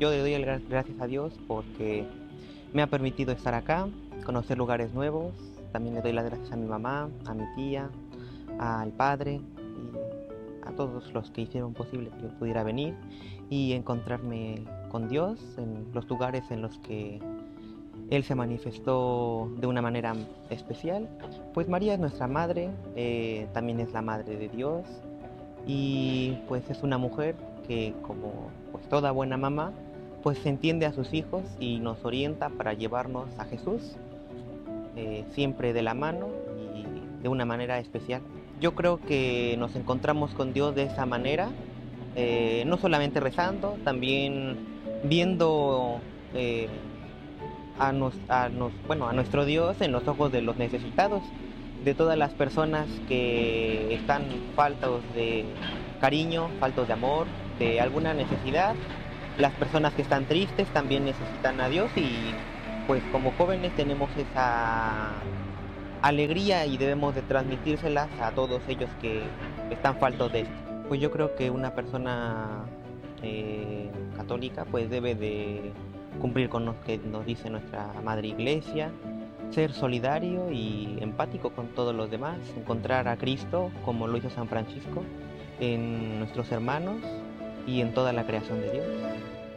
yo le doy gracias a Dios porque me ha permitido estar acá, conocer lugares nuevos. También le doy las gracias a mi mamá, a mi tía, al padre y a todos los que hicieron posible que yo pudiera venir y encontrarme con Dios en los lugares en los que Él se manifestó de una manera especial. Pues María es nuestra madre, también es la madre de Dios y pues es una mujer que, como pues toda buena mamá, pues entiende a sus hijos y nos orienta para llevarnos a Jesús, siempre de la mano y de una manera especial. Yo creo que nos encontramos con Dios de esa manera, no solamente rezando, también viendo bueno, a nuestro Dios en los ojos de los necesitados, de todas las personas que están faltos de cariño, faltos de amor, de alguna necesidad. Las personas que están tristes también necesitan a Dios y pues como jóvenes tenemos esa alegría y debemos de transmitírselas a todos ellos que están faltos de esto. Pues yo creo que una persona católica pues debe de cumplir con lo que nos dice nuestra Madre Iglesia, ser solidario y empático con todos los demás, encontrar a Cristo como lo hizo San Francisco en nuestros hermanos y en toda la creación de Dios.